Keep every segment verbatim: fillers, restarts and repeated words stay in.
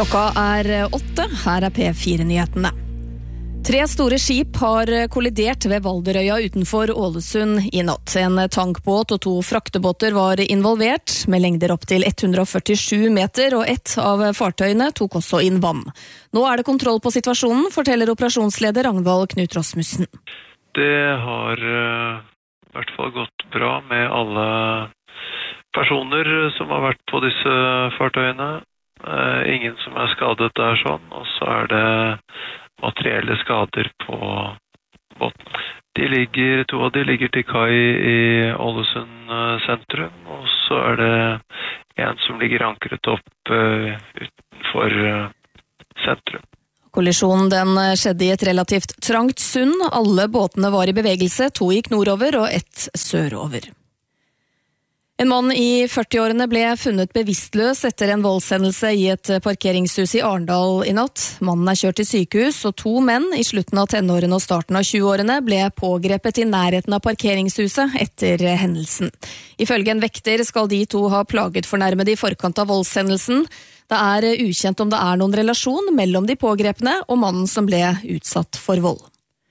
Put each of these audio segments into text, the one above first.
Klokka er åtte, her er P fire-nyhetene. Tre store skip har kollidert ved Valderøya utenfor Ålesund i natt. En tankbåt og to fraktebåter var involvert, med lengder opp til ett hundre førtisju meter, og ett av fartøyene tok også inn vann. Nå er det kontroll på situasjonen, forteller operasjonsleder Ragnvald Knut Rasmussen. Det har uh, i hvert fall gått bra med alle personer som har vært på disse fartøyene. Uh, ingen som er skadet der sånn, og så er det materielle skader på båten. De ligger, to av de ligger til kai i Ålesund sentrum, og så er det en som ligger ankret opp uh, utenfor uh, sentrum. Kollisjonen den skjedde i et relativt trangt sund. Alle båtene var i bevegelse, to gikk nordover og ett sørover. En mann i førtiårene ble funnet bevisstløs etter en voldshendelse i et parkeringshus i Arendal i natt. Mannen er kjørt til sykehus, og to menn i slutten av tenårene og starten av tjueårene ble pågrepet i nærheten av parkeringshuset etter hendelsen. Ifølge en vekter skal de to ha plaget fornærmede i forkant av voldshendelsen. Det er ukjent om det er noen relasjon mellom de pågrepne og mannen som ble utsatt for vold.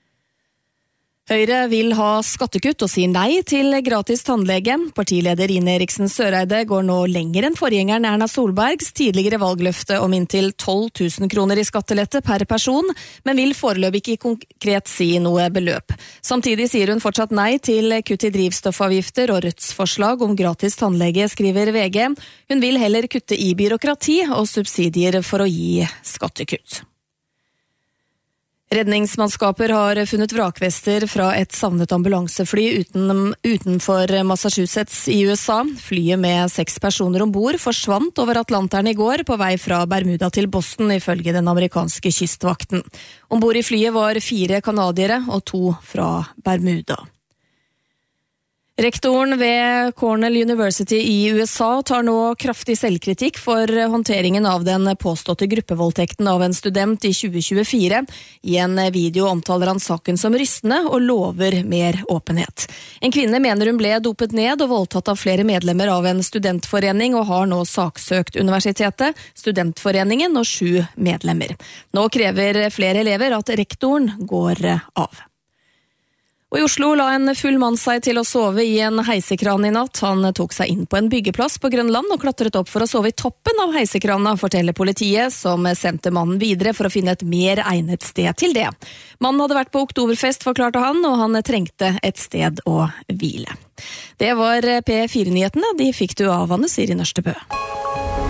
Høyre vil ha skattekutt og sier nei til gratis tannlege. Partileder Ine Eriksen Søreide går nå lenger enn forgjengeren Erna Solbergs tidligere valgløfte om inntil tolv tusen kroner i skattelette per person, men vil foreløpig ikke konkret si noe beløp. Samtidig sier hun fortsatt nei til kutt i drivstoffavgifter og Rødts forslag om gratis tannlege, skriver V G. Hun vil heller kutte i byråkrati og subsidier for å gi skattekutt. Redningsmannskaper har funnet vrakvester fra et savnet ambulansefly uten, utenfor Massachusetts i U S A. Flyet med seks personer ombord forsvant over Atlanteren i går på vei fra Bermuda til Boston, ifølge den amerikanske kystvakten. Ombord i flyet var fire kanadiere og to fra Bermuda. Rektoren ved Cornell University i U S A tar nå kraftig selvkritikk for håndteringen av den påståtte gruppevoldtekten av en student i tjue tjuefire. I en video omtaler han saken som rystende og lover mer åpenhet. En kvinne mener hun ble dopet ned og voldtatt av flere medlemmer av en studentforening og har nå saksøkt universitetet, studentforeningen og sju medlemmer. Nå krever flere elever at rektoren går av. Og i Oslo la en full mann seg til å sove i en heisekran i natt. Han tok seg inn på en byggeplass på Grønland og klatret opp for å sove i toppen av heisekrana, forteller politiet, som sendte mannen videre for å finne et mer egnet sted til det. Mannen hadde vært på oktoberfest, forklarte han, og han trengte et sted å hvile. Det var P fire-nyhetene. De fikk du av Anne Siri Nørstebø.